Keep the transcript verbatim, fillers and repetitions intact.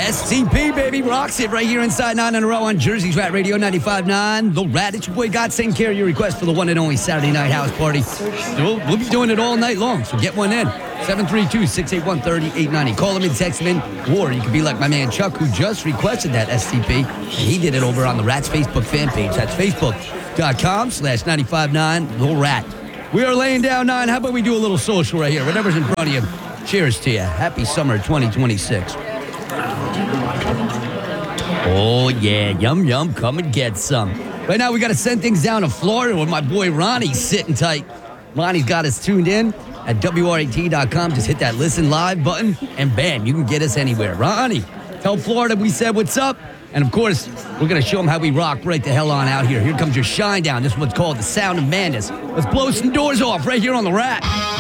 S T P, baby, rocks it right here inside nine in a row on Jersey's Rat Radio ninety-five point nine. The Rat, it's your boy God taking care of your request for the one and only Saturday night house party. We'll, we'll be doing it all night long, so get one in. seven three two, six eight one, three eight nine zero. Call him and text him in, or you can be like my man Chuck, who just requested that S T P. And he did it over on the Rat's Facebook fan page. That's facebook.com slash 959 The Rat. We are laying down nine. How about we do a little social right here? Whatever's in front of you. Cheers to you. Happy summer twenty twenty-six. Oh, yeah. Yum, yum. Come and get some. Right now, we got to send things down to Florida where my boy Ronnie's sitting tight. Ronnie's got us tuned in at W R A T dot com. Just hit that listen live button, and bam, you can get us anywhere. Ronnie, tell Florida we said what's up. And, of course, we're going to show them how we rock right the hell on out here. Here comes your shine down. This is what's called the Sound of Madness. Let's blow some doors off right here on The Rat.